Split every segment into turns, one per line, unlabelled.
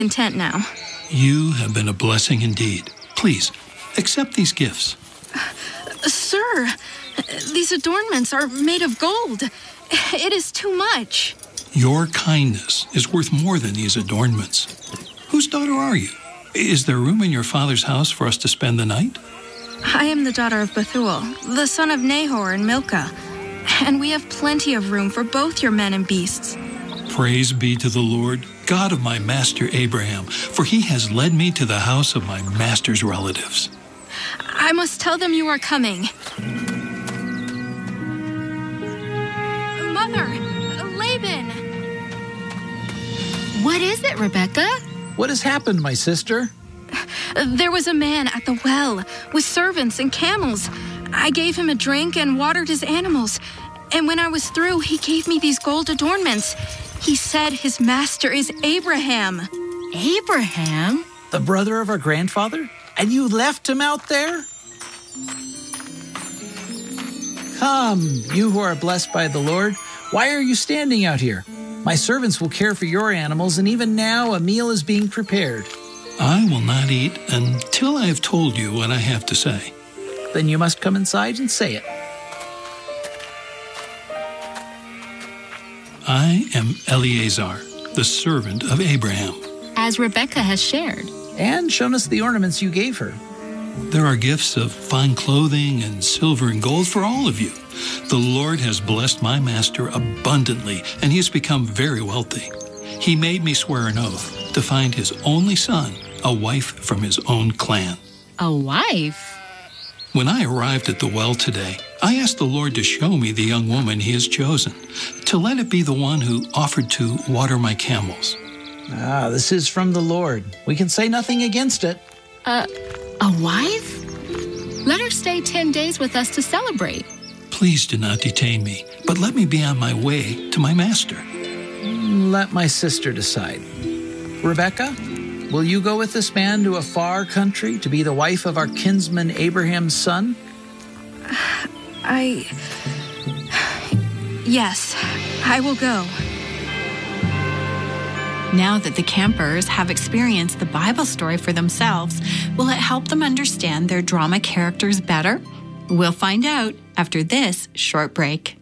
content now.
You have been a blessing indeed. Please, accept these gifts.
Sir, these adornments are made of gold. It is too much.
Your kindness is worth more than these adornments. Whose daughter are you? Is there room in your father's house for us to spend the night?
I am the daughter of Bethuel, the son of Nahor and Milcah, and we have plenty of room for both your men and beasts.
Praise be to the Lord, God of my master Abraham, for he has led me to the house of my master's relatives.
I must tell them you are coming. Mother, Laban!
What is it, Rebecca?
What has happened, my sister?
There was a man at the well with servants and camels. I gave him a drink and watered his animals. And when I was through, he gave me these gold adornments. He said his master is Abraham.
Abraham?
The brother of our grandfather? And you left him out there? Come, you who are blessed by the Lord, why are you standing out here? My servants will care for your animals, and even now a meal is being prepared.
I will not eat until I have told you what I have to say.
Then you must come inside and say it.
I am Eleazar, the servant of Abraham.
As Rebecca has shared.
And shown us the ornaments you gave her.
There are gifts of fine clothing and silver and gold for all of you. The Lord has blessed my master abundantly, and he has become very wealthy. He made me swear an oath to find his only son a wife from his own clan.
A wife?
When I arrived at the well today, I asked the Lord to show me the young woman he has chosen, to let it be the one who offered to water my camels.
This is from the Lord. We can say nothing against it.
A wife? Let her stay 10 days with us to celebrate.
Please do not detain me, but let me be on my way to my master.
Let my sister decide. Rebecca, will you go with this man to a far country to be the wife of our kinsman Abraham's son?
Yes, I will go.
Now that the campers have experienced the Bible story for themselves, will it help them understand their drama characters better? We'll find out after this short break.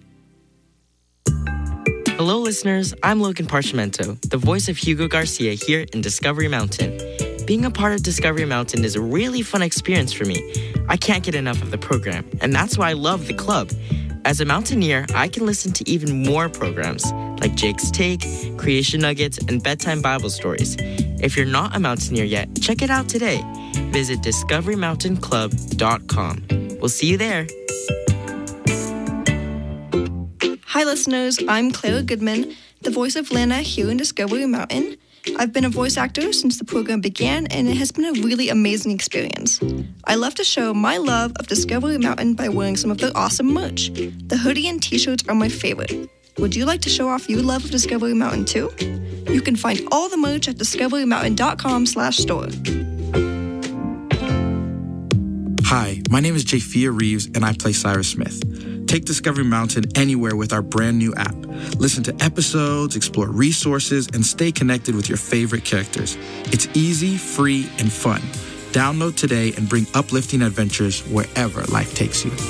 Hello, listeners. I'm Logan Parchimento, the voice of Hugo Garcia here in Discovery Mountain. Being a part of Discovery Mountain is a really fun experience for me. I can't get enough of the program, and that's why I love the club. As a mountaineer, I can listen to even more programs like Jake's Take, Creation Nuggets, and Bedtime Bible Stories. If you're not a mountaineer yet, check it out today. Visit discoverymountainclub.com. We'll see you there.
Hi, listeners. I'm Clara Goodman, the voice of Lana here in Discovery Mountain. I've been a voice actor since the program began, and it has been a really amazing experience. I love to show my love of Discovery Mountain by wearing some of their awesome merch. The hoodie and t-shirts are my favorite. Would you like to show off your love of Discovery Mountain too? You can find all the merch at discoverymountain.com/store.
Hi, my name is Japhia Reeves, and I play Cyrus Smith. Take Discovery Mountain anywhere with our brand new app. Listen to episodes, explore resources, and stay connected with your favorite characters. It's easy, free, and fun. Download today and bring uplifting adventures wherever life takes you.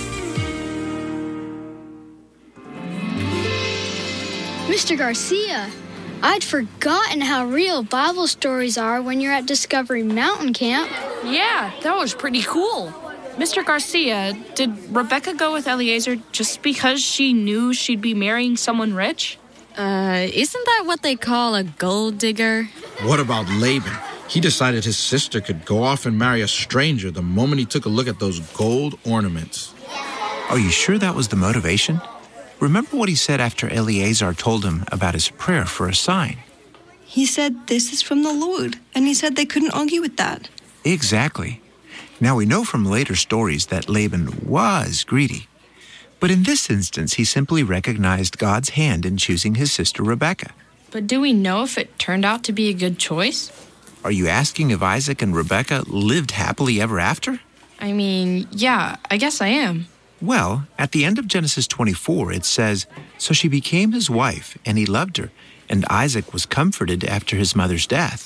Mr. Garcia, I'd forgotten how real Bible stories are when you're at Discovery Mountain Camp.
Yeah, that was pretty cool. Mr. Garcia, did Rebecca go with Eleazar just because she knew she'd be marrying someone rich?
Isn't that what they call a gold digger?
What about Laban? He decided his sister could go off and marry a stranger the moment he took a look at those gold ornaments.
Are you sure that was the motivation? Remember what he said after Eleazar told him about his prayer for a sign?
He said, "This is from the Lord," and he said they couldn't argue with that.
Exactly. Now we know from later stories that Laban was greedy. But in this instance, he simply recognized God's hand in choosing his sister Rebecca.
But do we know if it turned out to be a good choice?
Are you asking if Isaac and Rebecca lived happily ever after?
I mean, yeah, I guess I am.
Well, at the end of Genesis 24, it says, "So she became his wife, and he loved her, and Isaac was comforted after his mother's death."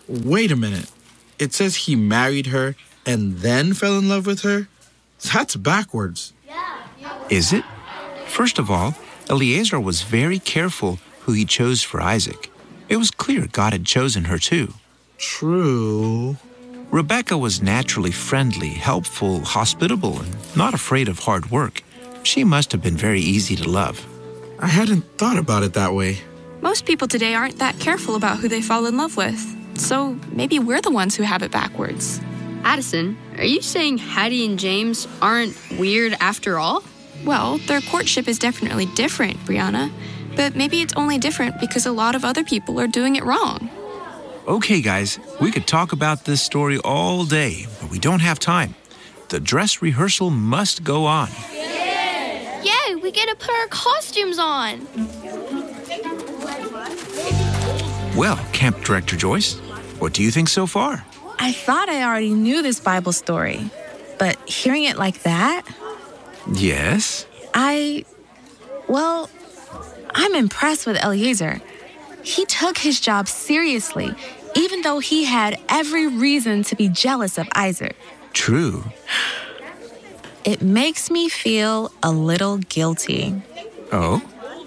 Wait a minute. It says he married her and then fell in love with her? That's backwards.
Is it? First of all, Eliezer was very careful who he chose for Isaac. It was clear God had chosen her too.
True.
Rebecca was naturally friendly, helpful, hospitable, and not afraid of hard work. She must have been very easy to love.
I hadn't thought about it that way.
Most people today aren't that careful about who they fall in love with. So maybe we're the ones who have it backwards.
Addison, are you saying Hattie and James aren't weird after all?
Well, their courtship is definitely different, Brianna. But maybe it's only different because a lot of other people are doing it wrong.
Okay, guys, we could talk about this story all day, but we don't have time. The dress rehearsal must go on.
Yay, we get to put our costumes on.
Well, Camp Director Joyce, what do you think so far?
I thought I already knew this Bible story, but hearing it like that,
Yes?
I'm impressed with Eliezer. He took his job seriously, even though he had every reason to be jealous of Isaac.
True.
It makes me feel a little guilty.
Oh?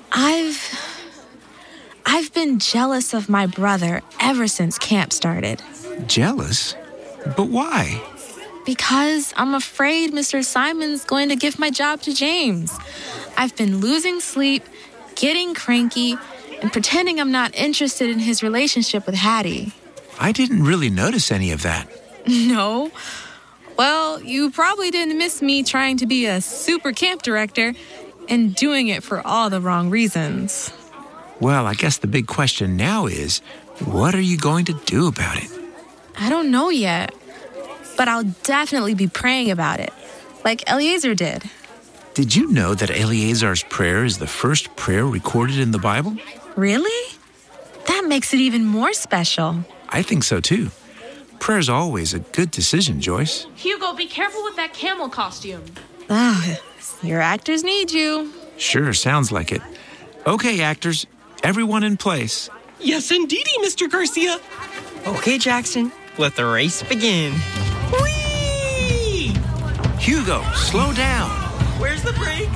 I've been jealous of my brother ever since camp started.
Jealous? But why?
Because I'm afraid Mr. Simon's going to give my job to James. I've been losing sleep, getting cranky, and pretending I'm not interested in his relationship with Hattie.
I didn't really notice any of that.
No? Well, you probably didn't miss me trying to be a super camp director and doing it for all the wrong reasons.
Well, I guess the big question now is, what are you going to do about it?
I don't know yet, but I'll definitely be praying about it, like Eliezer did.
Did you know that Eliezer's prayer is the first prayer recorded in the Bible?
Really? That makes it even more special.
I think so too. Prayer's always a good decision, Joyce.
Hugo, be careful with that camel costume.
Your actors need you.
Sure, sounds like it. Okay, actors, everyone in place.
Yes, indeedy, Mr. Garcia.
Okay, Jackson, let the race begin.
Whee!
Hugo, slow down.
Where's the brake?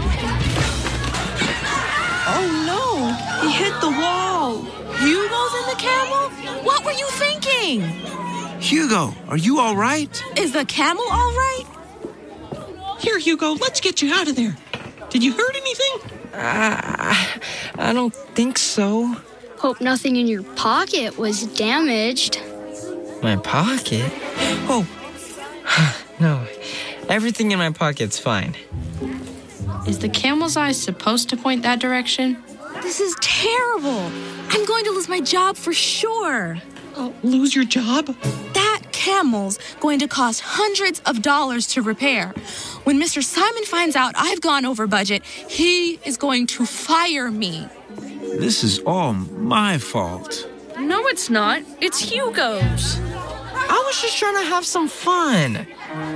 Oh no, he hit the wall.
Hugo's in the camel? What were you thinking?
Hugo, are you all right?
Is the camel all right?
Here, Hugo, let's get you out of there. Did you hurt anything?
I don't think so.
Hope nothing in your pocket was damaged.
My pocket? Oh, no. Everything in my pocket's fine.
Is the camel's eye supposed to point that direction?
This is terrible. I'm going to lose my job for sure.
Lose your job?
That camel's going to cost hundreds of dollars to repair. When Mr. Simon finds out I've gone over budget, he is going to fire me.
This is all my fault.
No, it's not. It's Hugo's.
I was just trying to have some fun.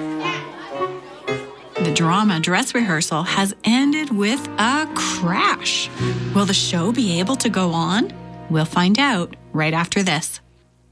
The drama dress rehearsal has ended with a crash. Will the show be able to go on? We'll find out right after this.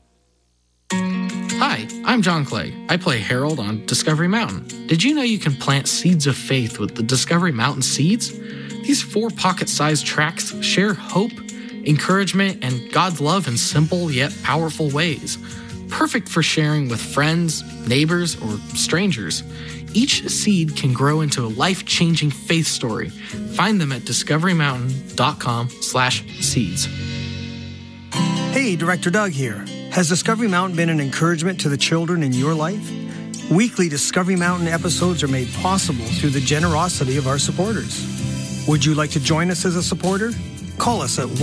Hi, I'm John Clay. I play Harold on Discovery Mountain. Did you know you can plant seeds of faith with the Discovery Mountain seeds? These 4 pocket-sized tracts share hope, encouragement, and God's love in simple yet powerful ways. Perfect for sharing with friends, neighbors, or strangers. Each seed can grow into a life-changing faith story. Find them at discoverymountain.com/seeds.
Hey, Director Doug here. Has Discovery Mountain been an encouragement to the children in your life? Weekly Discovery Mountain episodes are made possible through the generosity of our supporters. Would you like to join us as a supporter? Call us at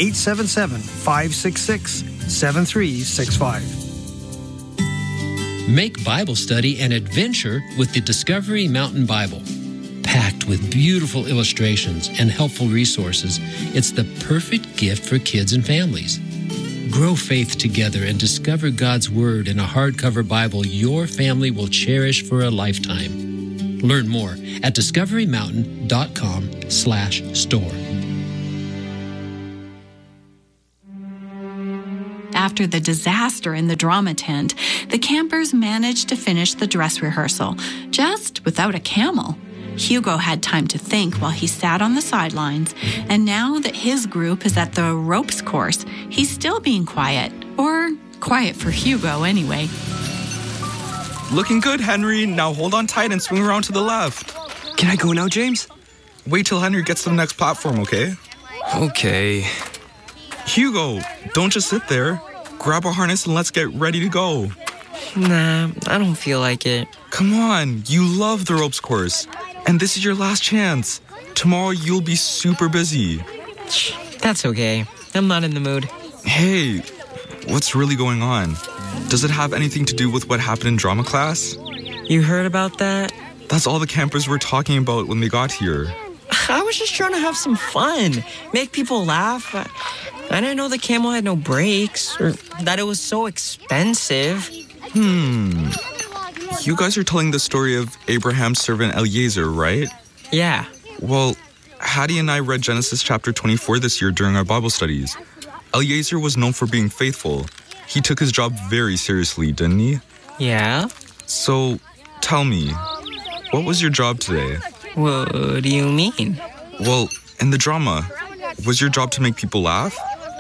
1-877-566-7365.
Make Bible study an adventure with the Discovery Mountain Bible. Packed with beautiful illustrations and helpful resources, it's the perfect gift for kids and families. Grow faith together and discover God's Word in a hardcover Bible your family will cherish for a lifetime. Learn more at discoverymountain.com/store.
after the disaster in the drama tent, the campers managed to finish the dress rehearsal, just without a camel. Hugo had time to think while he sat on the sidelines, and now that his group is at the ropes course, he's still being quiet. Or quiet for Hugo, anyway.
Looking good, Henry. Now hold on tight and swing around to the left.
Can I go now, James?
Wait till Henry gets to the next platform, okay?
Okay.
Hugo, don't just sit there. Grab a harness and let's get ready to go.
Nah, I don't feel like it.
Come on, you love the ropes course. And this is your last chance. Tomorrow you'll be super busy.
That's okay. I'm not in the mood.
Hey, what's really going on? Does it have anything to do with what happened in drama class?
You heard about that?
That's all the campers were talking about when they got here.
I was just trying to have some fun, make people laugh. I didn't know the camel had no brakes or that it was so expensive.
You guys are telling the story of Abraham's servant Eliezer, right?
Yeah.
Well, Hattie and I read Genesis chapter 24 this year during our Bible studies. Eliezer was known for being faithful. He took his job very seriously, didn't he?
Yeah.
So, tell me, what was your job today?
What do you mean?
Well, in the drama, was your job to make people laugh?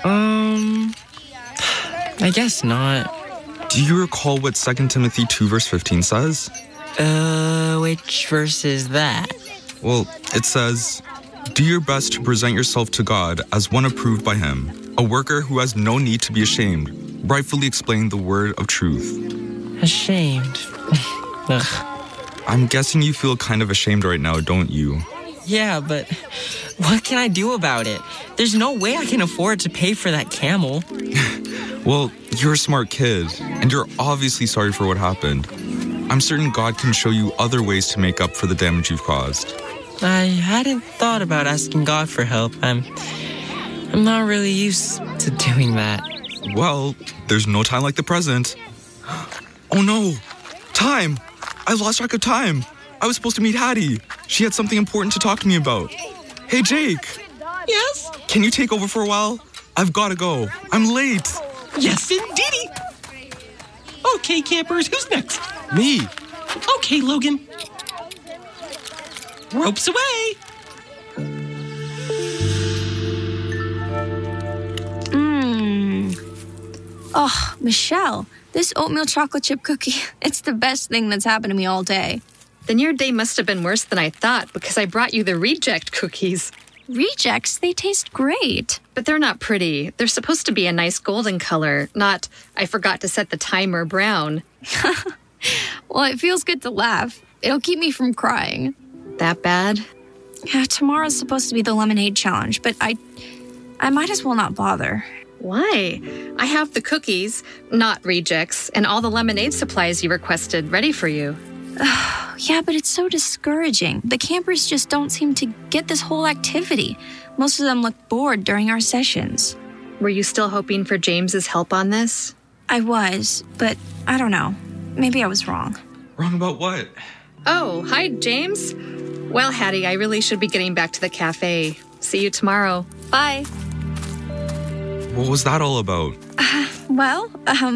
I guess not.
Do you recall what 2 Timothy 2 verse 15 says?
Which verse is that?
Well, it says, "Do your best to present yourself to God as one approved by Him, a worker who has no need to be ashamed, rightfully explaining the word of truth."
Ashamed. Ugh.
I'm guessing you feel kind of ashamed right now, don't you?
Yeah, but what can I do about it? There's no way I can afford to pay for that camel.
Well, you're a smart kid, and you're obviously sorry for what happened. I'm certain God can show you other ways to make up for the damage you've caused.
I hadn't thought about asking God for help. I'm not really used to doing that.
Well, there's no time like the present. Oh no! Time! I lost track of time. I was supposed to meet Hattie. She had something important to talk to me about. Hey, Jake.
Yes?
Can you take over for a while? I've got to go. I'm late.
Yes, indeedy. Okay, campers, who's next?
Me.
Okay, Logan. Ropes away.
Oh, Michelle, this oatmeal chocolate chip cookie, it's the best thing that's happened to me all day.
Then your day must have been worse than I thought because I brought you the reject cookies.
Rejects? They taste great.
But they're not pretty. They're supposed to be a nice golden color, not I forgot to set the timer brown.
Well, it feels good to laugh. It'll keep me from crying.
That bad?
Yeah, tomorrow's supposed to be the lemonade challenge, but I might as well not bother.
Why? I have the cookies, not rejects, and all the lemonade supplies you requested ready for you.
Yeah, but it's so discouraging. The campers just don't seem to get this whole activity. Most of them look bored during our sessions.
Were you still hoping for James's help on this?
I was, but I don't know. Maybe I was wrong.
Wrong about what?
Oh, hi, James. Well, Hattie, I really should be getting back to the cafe. See you tomorrow.
Bye.
What was that all about?
Well,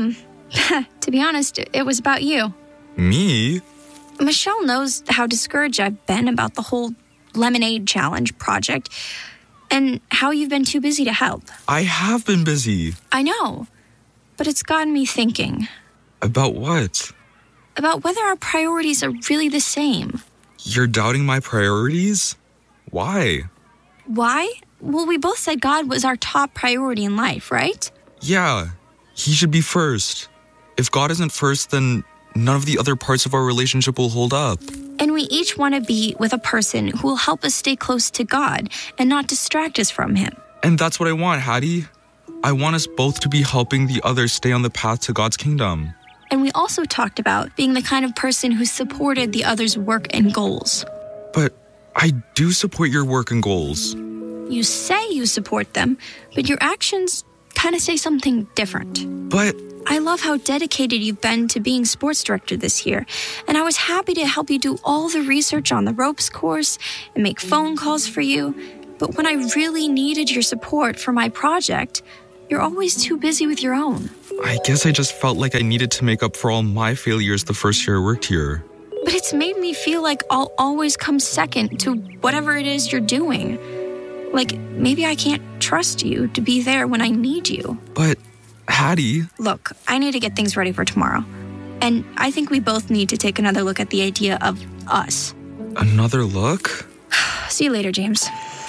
to be honest, it was about you.
Me?
Michelle knows how discouraged I've been about the whole lemonade challenge project and how you've been too busy to help.
I have been busy.
I know, but it's gotten me thinking.
About what?
About whether our priorities are really the same.
You're doubting my priorities? Why?
Why? Well, we both said God was our top priority in life, right?
Yeah, He should be first. If God isn't first, then none of the other parts of our relationship will hold up.
And we each want to be with a person who will help us stay close to God and not distract us from Him.
And that's what I want, Hattie. I want us both to be helping the others stay on the path to God's kingdom.
And we also talked about being the kind of person who supported the other's work and goals.
But I do support your work and goals.
You say you support them, but your actions kind of say something different.
But
I love how dedicated you've been to being sports director this year, and I was happy to help you do all the research on the ropes course and make phone calls for you. But when I really needed your support for my project, You're always too busy with your own.
I guess I just felt like I needed to make up for all my failures the first year I worked here.
But it's made me feel like I'll always come second to whatever it is you're doing. Like, maybe I can't trust you to be there when I need you.
But, Hattie...
Look, I need to get things ready for tomorrow. And I think we both need to take another look at the idea of us.
Another look?
See you later, James.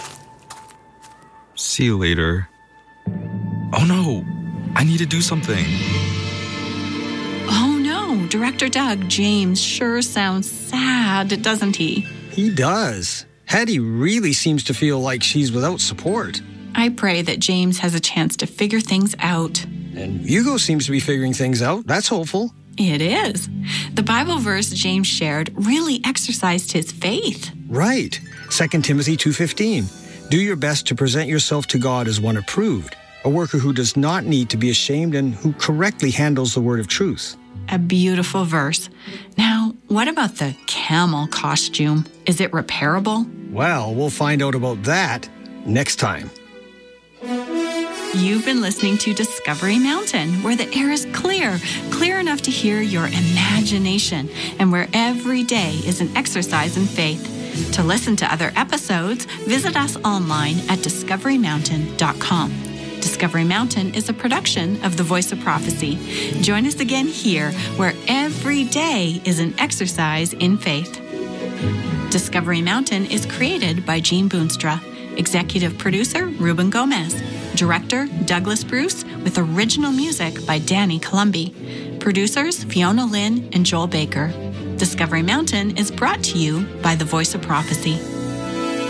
See you later. Oh no, I need to do something.
Oh no, Director Doug, James sure sounds sad, doesn't he?
He does. Hattie really seems to feel like she's without support.
I pray that James has a chance to figure things out.
And Hugo seems to be figuring things out. That's hopeful.
It is. The Bible verse James shared really exercised his faith.
Right. 2 Timothy 2:15. Do your best to present yourself to God as one approved, a worker who does not need to be ashamed and who correctly handles the word of truth.
A beautiful verse. Now, what about the camel costume? Is it repairable?
Well, we'll find out about that next time.
You've been listening to Discovery Mountain, where the air is clear enough to hear your imagination, and where every day is an exercise in faith. To listen to other episodes, visit us online at discoverymountain.com. Discovery Mountain is a production of The Voice of Prophecy. Join us again here, where every day is an exercise in faith. Discovery Mountain is created by Jean Boonstra. Executive producer, Ruben Gomez. Director, Douglas Bruce, with original music by Danny Columbi. Producers, Fiona Lynn and Joel Baker. Discovery Mountain is brought to you by The Voice of Prophecy.